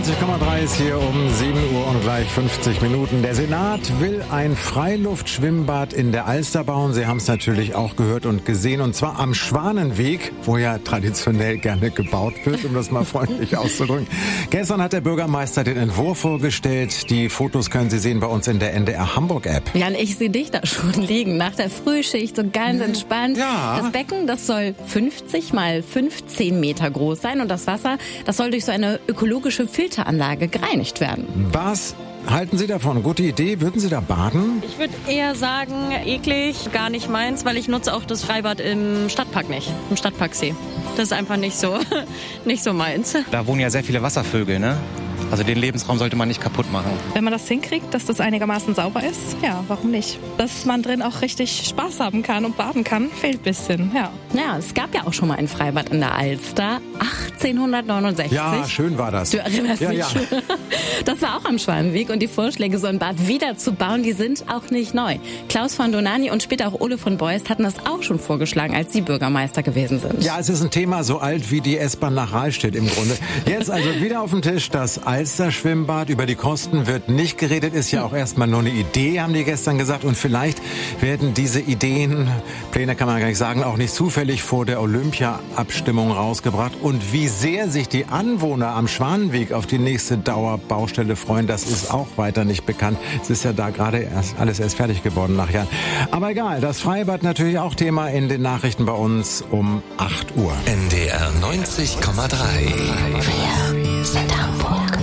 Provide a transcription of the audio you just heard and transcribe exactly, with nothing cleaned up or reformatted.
neunzig Komma drei ist hier um sieben Uhr und gleich fünfzig Minuten. Der Senat will ein Freiluftschwimmbad in der Alster bauen. Sie haben es natürlich auch gehört und gesehen. Und zwar am Schwanenweg, wo ja traditionell gerne gebaut wird, um das mal freundlich auszudrücken. Gestern hat der Bürgermeister den Entwurf vorgestellt. Die Fotos können Sie sehen bei uns in der N D R Hamburg-App. Jan, ich sehe dich da schon liegen, nach der Frühschicht, so ganz entspannt. Ja. Das Becken, das soll fünfzig mal fünfzehn Meter groß sein. Und das Wasser, das soll durch so eine ökologische Filteranlage gereinigt werden. Was halten Sie davon? Gute Idee? Würden Sie da baden? Ich würde eher sagen, eklig, gar nicht meins, weil ich nutze auch das Freibad im Stadtpark nicht, im Stadtparksee. Das ist einfach nicht so, nicht so meins. Da wohnen ja sehr viele Wasservögel, ne? Also den Lebensraum sollte man nicht kaputt machen. Wenn man das hinkriegt, dass das einigermaßen sauber ist, ja, warum nicht? Dass man drin auch richtig Spaß haben kann und baden kann, fehlt ein bisschen, ja. Ja, es gab ja auch schon mal ein Freibad in der Alster, achtzehnhundertneunundsechzig. Ja, schön war das. Du erinnerst ja, dich ja. schon. Das war auch am Schwanenweg und die Vorschläge, so ein Bad wieder zu bauen, die sind auch nicht neu. Klaus von Donani und später auch Ole von Beust hatten das auch schon vorgeschlagen, als sie Bürgermeister gewesen sind. Ja, es ist ein Thema so alt wie die S-Bahn nach Rahlstedt im Grunde. Jetzt also wieder auf dem Tisch das Alster-Schwimmbad. Über die Kosten wird nicht geredet, ist ja auch erstmal nur eine Idee, haben die gestern gesagt. Und vielleicht werden diese Ideen, Pläne kann man gar nicht sagen, auch nicht zufällig vor der Olympia-Abstimmung rausgebracht. Und wie sehr sich die Anwohner am Schwanenweg auf die nächste Dauerbaustelle freuen, das ist auch weiter nicht bekannt. Es ist ja da gerade erst alles erst fertig geworden nach Jahren. Aber egal, das Freibad natürlich auch Thema in den Nachrichten bei uns um acht Uhr. N D R neunzig Komma drei. Wir sind Hamburg.